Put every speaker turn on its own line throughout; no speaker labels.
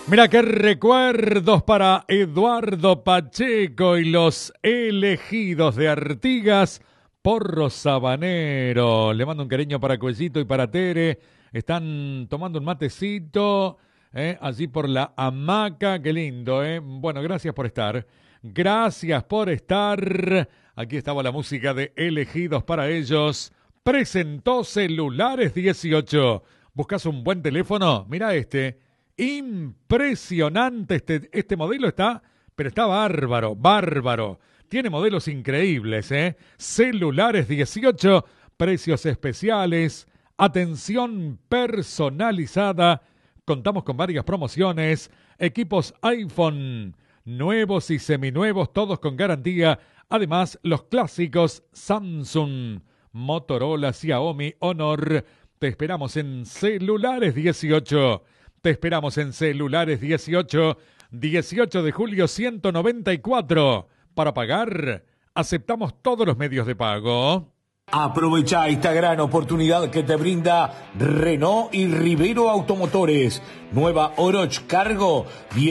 Mira qué recuerdos para Eduardo Pacheco y los elegidos de Artigas, Porro Sabanero. Le mando un cariño para Cuellito y para Tere. Están tomando un matecito allí por la hamaca. Qué lindo, ¿eh? Bueno, gracias por estar. Gracias por estar. Aquí estaba la música de Elegidos para ellos. Presentó Celulares 18. ¿Buscas un buen teléfono? Mira este. Impresionante este modelo está, pero está bárbaro, bárbaro. Tiene modelos increíbles, ¿eh? Celulares 18, precios especiales, atención personalizada. Contamos con varias promociones, equipos iPhone, nuevos y seminuevos, todos con garantía. Además, los clásicos Samsung, Motorola, Xiaomi, Honor. Te esperamos en Celulares 18. Te esperamos en Celulares 18, 18 de julio 194. Para pagar, aceptamos todos los medios de pago.
Aprovecha esta gran oportunidad que te brinda Renault y Rivero Automotores. Nueva Oroch Cargo,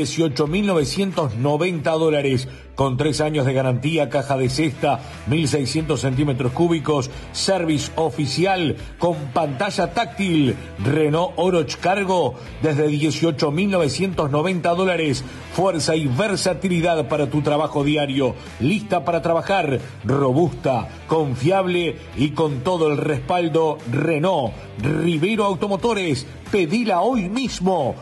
$18.990. Con 3 años de garantía, caja de cesta, 1.600 centímetros cúbicos, service oficial con pantalla táctil. Renault Oroch Cargo desde $18.990. Fuerza y versatilidad para tu trabajo diario. Lista para trabajar, robusta, confiable y con todo el respaldo Renault. Rivero Automotores. Pedila hoy mismo.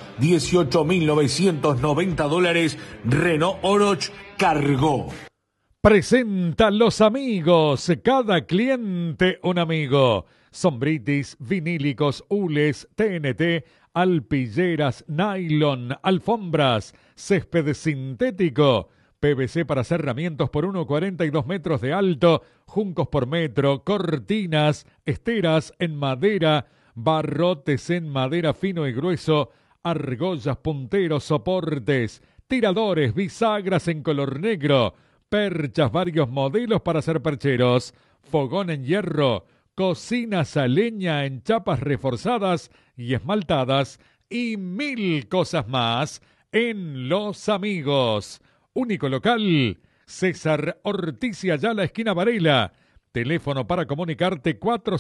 $18.990. Renault Oroch Cargo.
Presenta Los Amigos. Cada cliente un amigo. Sombritis, vinílicos, hules, TNT, alpilleras, nylon, alfombras, césped sintético, PVC para cerramientos por 1,42 metros de alto, juncos por metro, cortinas, esteras en madera, barrotes en madera fino y grueso, argollas, punteros, soportes, tiradores, bisagras en color negro, perchas, varios modelos para hacer percheros, fogón en hierro, cocinas a leña en chapas reforzadas y esmaltadas y 1000 cosas más en Los Amigos. Único local, César Ortiz y Ayala, esquina Varela. Teléfono para comunicarte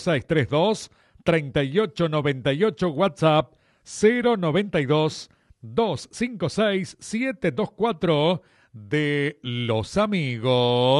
4632-3898, WhatsApp 092-256-724 de Los Amigos.